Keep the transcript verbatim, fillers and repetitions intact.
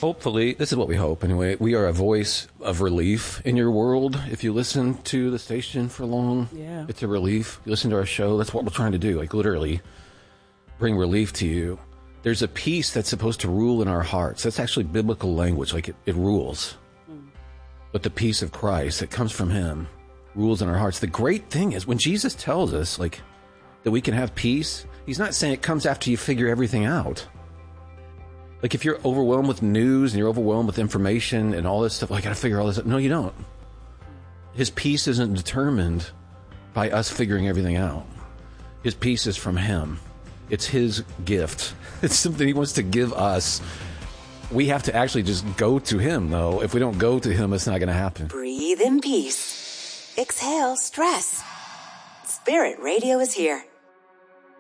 Hopefully, this is what we hope anyway. We are a voice of relief in your world. If you listen to the station for long, yeah. it's a relief. You listen to our show, that's what we're trying to do, like literally bring relief to you. There's a peace that's supposed to rule in our hearts. That's actually biblical language, like it, it rules. Mm. But the peace of Christ that comes from him rules in our hearts. The great thing is when Jesus tells us like that we can have peace, he's not saying it comes after you figure everything out. Like if you're overwhelmed with news and you're overwhelmed with information and all this stuff, well, I got to figure all this out. No, you don't. His peace isn't determined by us figuring everything out. His peace is from him. It's his gift. It's something he wants to give us. We have to actually just go to him, though. If we don't go to him, it's not going to happen. Breathe in peace. Exhale stress. Spirit Radio is here.